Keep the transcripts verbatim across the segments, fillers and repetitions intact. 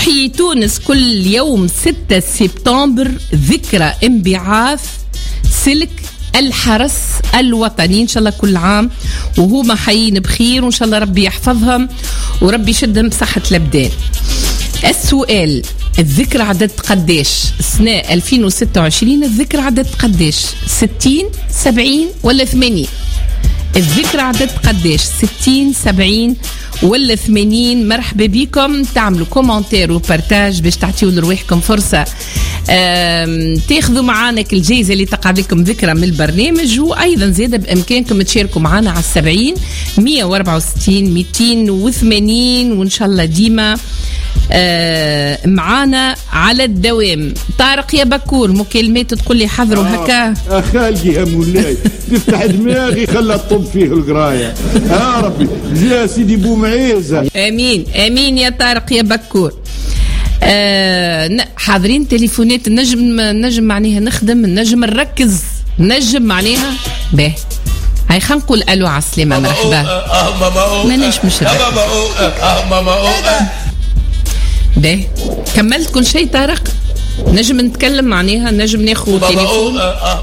تحيي تونس كل يوم ستة سبتمبر ذكرى انبعاث سلك الحرس الوطني. إن شاء الله كل عام وهما حيين بخير، وإن شاء الله ربي يحفظهم وربي يشدهم بصحة الأبدان. السؤال: الذكرى عدد قداش؟ السنة ألفين وستة وعشرين الذكرى عدد قداش؟ ستين سبعين ولا ثمانين؟ الذكرى عدد قداش؟ ستين سبعين ولا ثمانين؟ مرحبا بكم، تعملوا كومنتير وبارتاج باش تعطيوا لروحكم فرصة تاخذوا معانا الجائزة اللي تقع لكم ذكرى من البرنامج، وأيضا زيادة بإمكانكم تشاركوا معانا على السبعين مية وأربعة وستين ميتين وثمانين، وإن شاء الله ديما آه معانا على الدوام. طارق يا بكور، مكالمات تقول لي حضروا آه هكا خالقي يا مولاي تفتح دماغي خلى الطب فيه القرايه. يا ربي يا سيدي بو معيزه. امين امين يا طارق يا بكور. آه حاضرين تليفونات، نجم نجم معناها نخدم، نجم نركز، نجم معناها به. هاي خلينا نقول الو على السلامه. مرحبا. ماناش مش باهي. كملت كل شيء طارق؟ نجم نتكلم معناها، نجم ناخذ تليفون.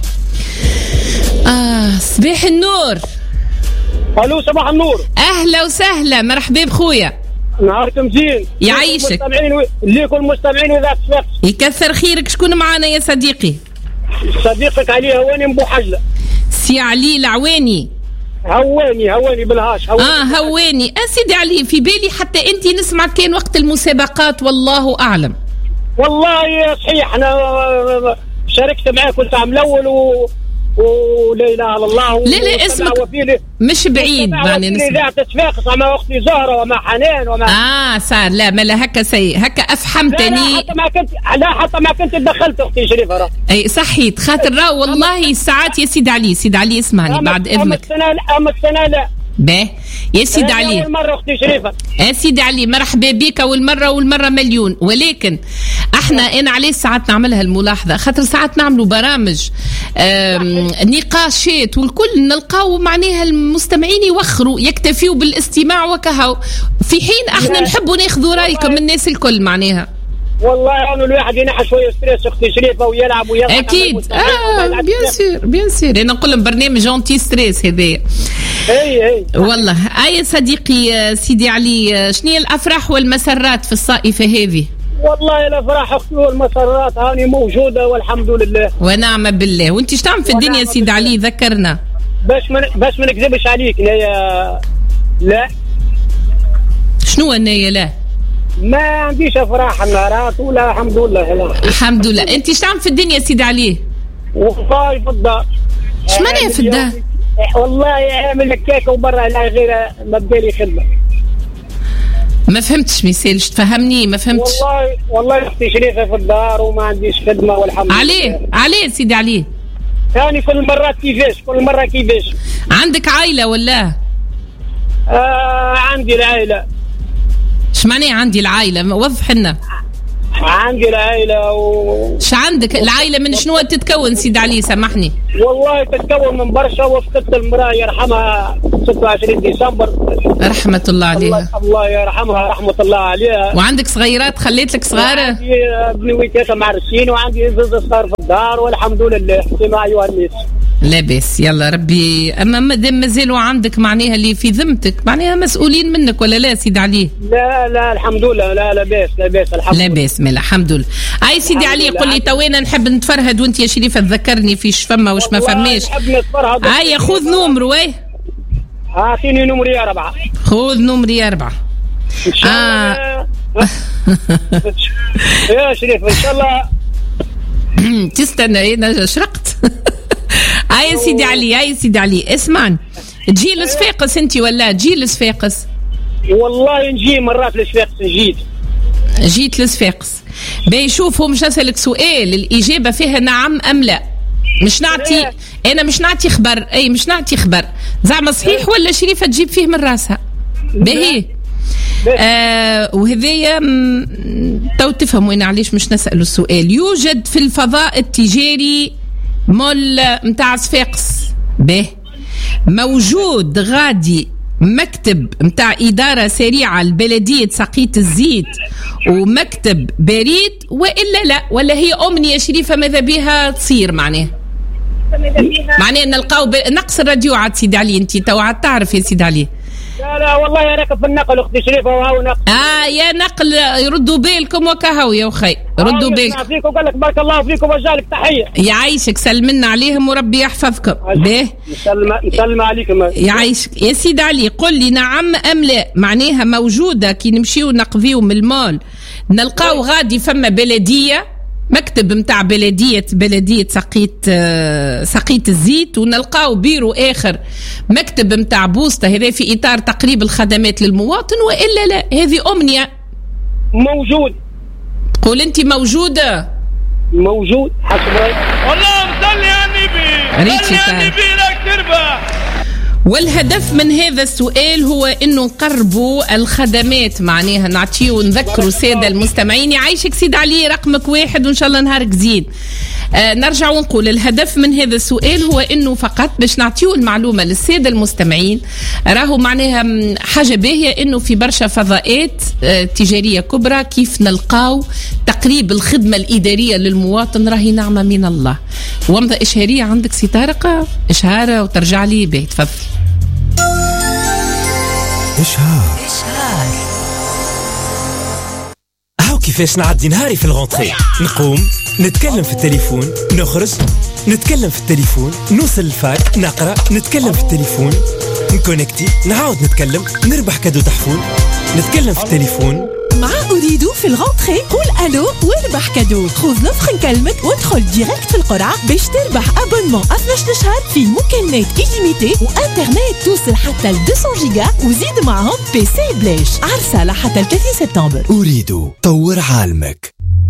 اه صباح النور. الو صباح النور. اهلا وسهلا، مرحبا بخويا. نهاركم زين. يعيشك. ليكم المستمعين وذاك الشخص. يكثر خيرك. شكون معنا يا صديقي؟ صديقك علي هواني من بوحجله. سي علي العواني. هواني هواني بالهاش. هواني اه هواني. اسيدي علي، في بالي حتى انت نسمعك كان وقت المسابقات، والله اعلم. والله صحيح، انا شاركت معاك كنت عام الاول و ولا اله الا الله. لا لا اسمك مش بعيد يعني نسمع تتفاقس مع اختي زهره ومع حنان ومع اه صار. لا ما لا هكا سي هكا افحمتني. لا حتى ما كنت لا حتى ما كنت دخلت اختي شريفه راه. اي صحيت خاطر راه والله ساعات يا سيدي علي. سيدي علي اسمعني بعد اذنك. اما السنه لا اما السنه لا باهي يا سيدي علي. اول مره اختي شريفه. يا سيدي علي مرحبا بك، اول مره والمره مليون. ولكن احنا انا عليه ساعات نعملها الملاحظه، خاطر ساعات نعملوا برامج نقاشات والكل نلقاو معناها المستمعين يوخروا يكتفيوا بالاستماع وكهو، في حين احنا نحبوا ناخذوا رايكم من الناس الكل معناها. والله انه الواحد ينحى شويه ستريس اختي شريفه ويلعب ويضحك. اكيد اه بيان سور بيان سور. انا نقول لهم برنامج انتي ستريس هذا. اي اي والله. اي صديقي سيدي علي، شنو هي الافراح والمسرات في الصائفه هذه؟ والله الافراح اختي والمسرات هاني موجوده والحمد لله ونعم بالله. وانت ايش تعمل في الدنيا سيدي علي؟ ذكرنا باش من باش ما نكذبش عليك. يا لا شنو انايا لا ما عنديش افراح النهارات ولا الحمد لله. لا الحمد لله. انت ايش تعمل في الدنيا سيدي علي؟ والله في الدار. ايش معناها في الدار؟ والله عامل كيكه وبرا لا غير ما بدالي خدمه. ما فهمتش ميسالش تفهمني. ما فهمتش والله. والله اختي شريفه في الدار وما عنديش خدمه والحمد لله. عليه عليه سيدي علي. ثاني كل مرات كيفاش كل مره كيفاش. عندك عائله ولا؟ آه عندي العائله. ايش معناه عندي العائله؟ وضح لنا. عندي العائله و ايش عندك العائله؟ من شنو تتكون سيدي علي؟ سامحني. والله تتكون من برشا. وفقدت المراه يرحمها ستة وعشرين ديسمبر رحمه الله عليها. الله يرحمها رحمه الله عليها. وعندك صغيرات؟ خليت لك صغاره؟ عندي بنويتات معرسين وعندي زوج صغار في الدار والحمد لله. كما ايها الناس لاباس. يلا ربي. اما مادام مازالوا عندك معناها اللي في ذمتك معناها مسؤولين منك ولا لا سيدي علي؟ لا لا الحمد لله. لا لاباس لاباس الحمد لله. لاباس ملا الحمد لله. اي سيدي علي قل لي توينا نحب نتفرهد وانت يا شريفه تذكرني فيش فما وش ما فماش. نحب نتفرهد. هيا خذ نومرو. ايه اعطيني نومري أربعة. خذ نومري أربعة. ان شاء الله. يا شريف ان شاء الله. تستنى انا شرقت. هاي سيدي علي. هاي سيدي علي اسمعني، تجي لصفاقس انت ولا تجي لصفاقس؟ والله نجي مرات لصفاقس. نجيت جيت لصفاقس. باي شوف، هو مش نسألك سؤال الإجابة فيها نعم أم لا. مش نعطي أنا مش نعطي خبر. أي مش نعطي خبر زعما صحيح ولا شريفة تجيب فيه من راسها. باهي آه وهذايا تو تفهموا أنا علاش مش نسأل السؤال. يوجد في الفضاء التجاري مول متاع صفاقس. به موجود غادي مكتب متاع إدارة سريعة لبلدية سقيت الزيت ومكتب بريد، وإلا لا، ولا هي أمنية شريفة ماذا بها تصير معناه معناه نلقاو ب... نقص الراديو عاد سيدي علي. انت تو عاد تعرف يا سيدي علي. لا لا والله يا راكب في النقل اختي شريفه وهاو نقل. اه يا نقل يردوا بالكم وكهو يا اخي ردوا بالكم. فيك وقال لك بارك الله فيكم وجالك تحيه. يعيشك سلمنا عليهم وربي يحفظكم. باهي يسلم يسلم عليكم. يعيشك يا سيدي علي. قل لي نعم ام لا، معناها موجوده كي نمشيو نقضيو من المول نلقاو غادي فما بلديه مكتب متاع بلدية بلدية سقيت سقيت الزيت، ونلقاو بيرو آخر مكتب متاع بوسطة، هذا في إطار تقريب الخدمات للمواطن، وإلا لا هذه أمنية. موجود. قول أنت موجودة. موجود حسب رأيك. والله مصلي يا نبي مصلي يا نبي لك تربح. والهدف من هذا السؤال هو انه نقربوا الخدمات، معناها نعطيو نذكروا الساده المستمعين. يعيشك سيد علي رقمك واحد وان شاء الله نهارك زين. آه نرجع ونقول الهدف من هذا السؤال هو انه فقط باش نعطيو المعلومه للساده المستمعين. راهو معناها حاجه باهيه انه في برشا فضاءات آه تجاريه كبرى كيف نلقاو تقريب الخدمه الاداريه للمواطن راهي نعمه من الله. ومضه اشهاريه عندك سي طارق اشهاره وترجع لي به تفضل. إشهار إشهار هاو كيفاش نعدي نهاري في الغونتري. نقوم نتكلم في التليفون، نخرج نتكلم في التليفون، نوصل الفاك نقرأ نتكلم في التليفون، نكونكتي نعاود نتكلم، نربح كادو تحفون نتكلم في التليفون. مع أريدو في الغونتري قول ألو واربح كادو. خذ نسخة نكلمك وادخل ديريكت في القرعة باش تربح أبونمون اثناش شهر في مكالمات إليميتي وإنترنت توصل حتى ل مئتين جيجا وزيد معهم بي سي بلاش. عرسة لحتى ل ثلاثين سبتمبر. أريدو طور عالمك.